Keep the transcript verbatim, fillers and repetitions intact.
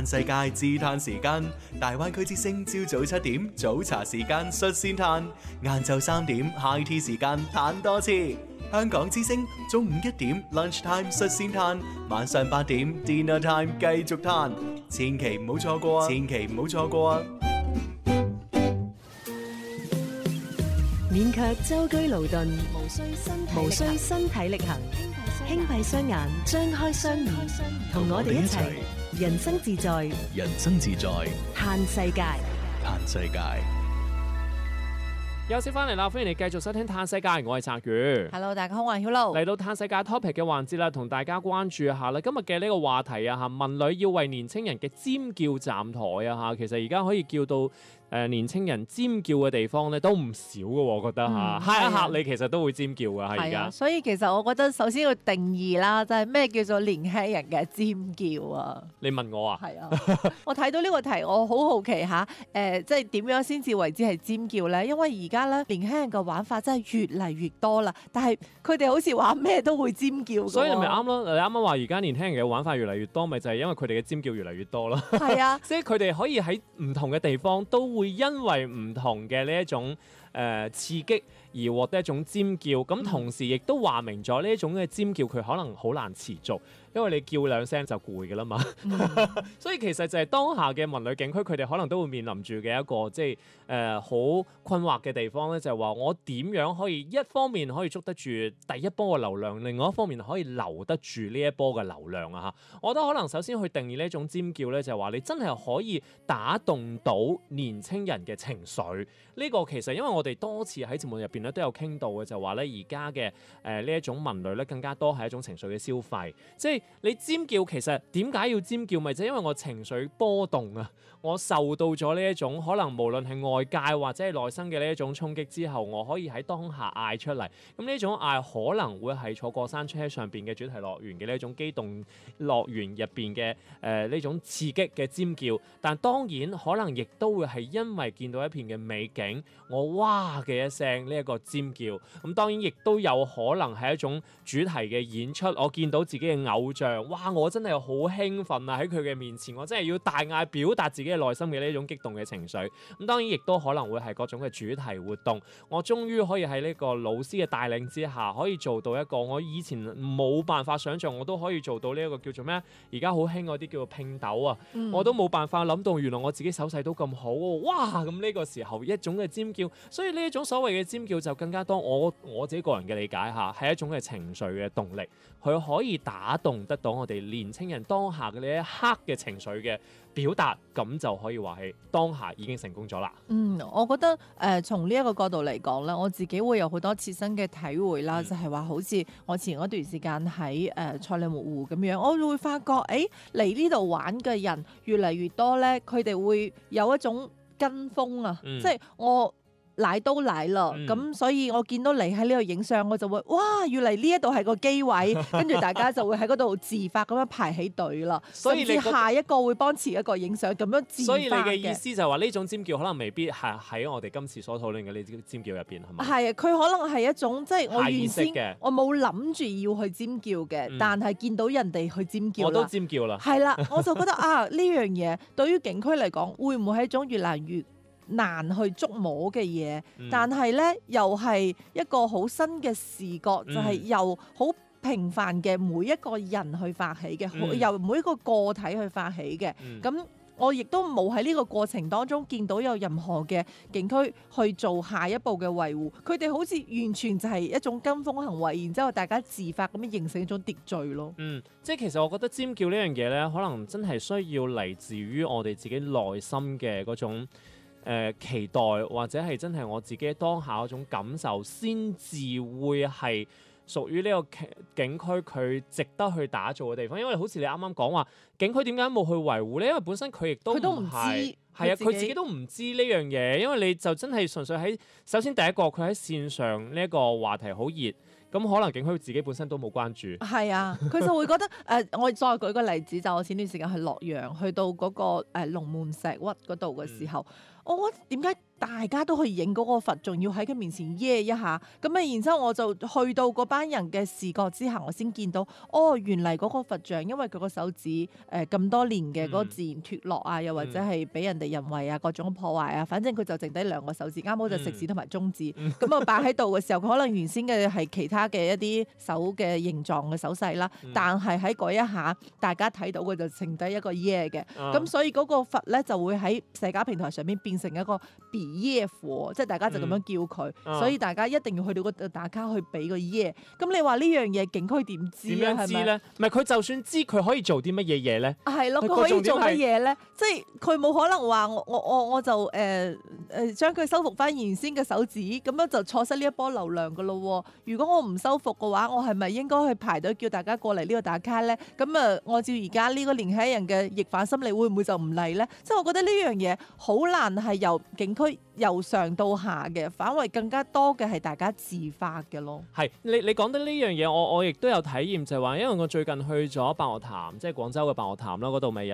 嘆世界自嘆時間，大灣區之聲朝早七點早茶時間率先嘆，晏晝三點 high tea 時間嘆多次。香港之聲中午一點 lunch time 率先嘆，晚上八點 dinner time 繼續嘆，千祈唔好錯過啊！千祈唔好錯過啊！ 勉強舟車勞頓， 無需身體無需身體力行，輕閉雙眼，張開雙耳，同我哋一齊人生自在， 人生自在， 嘆世界。 嘆世界。 休息翻嚟啦，歡迎你繼續收聽《嘆世界》，我係澤宇。 Hello， 大家好，我係 Hulu。 嚟到《嘆世界》topic 嘅環節啦，同大家關注一下啦。今日嘅呢個話題啊，嚇文旅要為年青人嘅尖叫站台啊，嚇其實而家可以叫到誒、呃、年青人尖叫嘅地方咧，都唔少嘅，我覺得嚇嚇一嚇你其實都會尖叫㗎，係而家。 所以其實我覺得首先要定義啦，就係、是、咩叫做年輕人嘅尖叫啊？ 你問我啊？ 係啊，我睇到呢個題，我好好奇嚇，誒、呃，即係點樣先至為之係尖叫咧？因為而家咧年輕人嘅玩法真係越嚟越多啦，但係佢哋好似話咩都會尖叫。 所以你咪啱咯，你啱啱話而家年輕人嘅玩法越嚟越多，咪就係、是、因為佢哋嘅尖叫越嚟越多咯。 係啊， 即係佢哋可以喺唔同嘅地方都會因為唔同嘅呢一種誒、呃、刺激而獲得一種尖叫，咁同時亦都話明咗呢一種嘅尖叫佢可能好難持續，因為你叫兩聲就攰㗎啦嘛。嗯、所以其實就係當下嘅文旅景區，佢哋可能都會面臨住嘅一個即係誒好困惑嘅地方咧，就係、是、話我點樣可以一方面可以捉得住第一波嘅流量，另外一方面可以留得住呢一波嘅流量啊嚇。我覺得可能首先去定義呢一種尖叫咧，就係、是、話你真係可以打動到年青人嘅情緒。呢、這個其實因為我哋多次喺節目入邊咧都有傾到嘅，就話咧而家嘅誒呢一種文旅咧更加多係一種情緒嘅消費，即係你尖叫其實點解要尖叫？咪就係因為我情緒波動啊，我受到咗呢一種可能無論係外界或者係內心嘅呢一種衝擊之後，我可以喺當下嗌出嚟。咁呢種嗌可能會係坐過山車上邊嘅主題樂園嘅呢一種機動樂園入邊嘅誒呢種刺激嘅尖叫，但當然可能亦都會係因為見到一片嘅美景，我哇嘅一聲呢一個尖叫。咁當然亦都有可能係一種主題嘅演出，我見到自己嘅偶像，哇！我真係好興奮啊！喺佢嘅面前，我真係要大嗌表達自己嘅內心嘅呢種激動嘅情緒。咁當然亦都可能會係各種嘅主題活動，我終於可以喺呢個老師嘅帶領之下，可以做到一個我以前冇辦法想像，我都可以做到呢一個叫做咩？而家好興嗰啲叫做拼斗啊！嗯、我都冇辦法諗到，原來我自己手勢都咁好喎！哇！咁呢個時候一種嘅尖叫，所以呢一種所謂嘅尖叫就更加多。我我自己個人嘅理解下，係一種嘅情緒嘅動力，佢可以打動得到我哋年青人當下嘅呢一刻嘅情緒嘅表達，咁就可以話係當下已經成功咗啦。 嗯，我覺得誒、呃、從呢一個角度嚟講咧，我自己會有好多切身嘅體會啦，嗯、就係話好似我前嗰段時間喺誒賽里木湖咁樣，我會發覺誒嚟呢度玩嘅人越嚟越多咧，佢哋會有一種跟風啊，嗯、即係我。嚟都嚟啦，咁、嗯、所以我見到你喺呢度影相，我就會哇，原來呢一度係個機位，跟住大家就會喺嗰度自發咁樣排起隊啦。所以你下一個會幫前一個影相，咁樣自發嘅。所以你嘅意思就係話呢種尖叫可能未必係喺我哋今次所討論嘅呢啲尖叫入邊，係咪？係啊， 佢可能係一種即係我原先我冇諗住要去尖叫嘅，嗯、但係見到人哋去尖叫， 我都尖叫啦。 係啦，我就覺得啊，呢樣嘢對於景區嚟講，會唔會係一種越嚟越難去捉摸嘅嘢，嗯、但係咧又係一個好新嘅視覺，嗯、就係由好平凡嘅每一個人去發起嘅，嗯、由每一個個體去發起嘅。咁、嗯、我亦都冇喺呢個過程當中見到有任何嘅景區去做下一步嘅維護，佢哋好似完全就係一種跟風行為，然之後大家自發咁樣形成一種秩序咯。 嗯，即係其實我覺得尖叫呢樣嘢咧，可能真係需要嚟自於我哋自己內心嘅嗰種。誒、呃、期待或者係真係我自己當下嗰種感受，先至會係屬於呢個景區佢值得去打造嘅地方。因為好似你啱啱講話，景區點解冇去維護咧？因為本身佢亦都唔係，係啊，佢自己都唔知呢樣嘢。因為你就真係純粹喺首先第一個，佢喺線上呢一個話題好熱。咁可能景區自己本身都冇關注， 係啊，佢就會覺得誒、呃，我再舉個例子，就我前段時間去洛陽，去到嗰、那個誒龍門石窟嗰度嘅時候，嗯、我覺得點解大家都去影嗰個佛，仲要喺佢面前耶一下，咁啊，然之後我就去到嗰班人嘅視覺之下，我先見到，哦，原嚟嗰個佛像，因為佢個手指誒咁、呃、多年嘅嗰個自然脫落啊，又或者係俾人哋人為啊各種破壞啊，反正佢就剩低兩個手指，啱好就食指同埋中指，咁啊擺喺度嘅時候，佢可能原先嘅係其他嘅一啲手嘅形狀嘅手勢啦，嗯、但係喺嗰一下，大家睇到嘅就剩低一個耶嘅，咁、嗯、所以嗰個佛咧就會喺社交平台上面變成一個比耶佛，即係大家就咁樣叫佢，嗯、所以大家一定要去到嗰度打卡去俾個耶。咁你話呢樣嘢景區點知咧？ 點樣知咧？唔係佢就算知佢可以做啲乜嘢嘢咧？ 係咯，佢可以做乜嘢咧？即係佢冇可能話我我我我就誒誒將佢修復翻原先嘅手指，咁樣就錯失呢一波流量噶咯。如果我唔修復嘅話，我係咪應該去排隊叫大家過嚟呢度打卡咧？咁啊，按照而家呢個年輕人嘅逆反心理，會唔會就唔嚟咧？即係我覺得呢樣嘢好難係由景區由上到下嘅，反為更加多嘅係大家自發嘅咯。 係你你講得呢樣嘢，我我亦都有體驗，就係話，因為我最近去咗白鵝潭，即係廣州嘅白鵝潭啦，嗰度咪有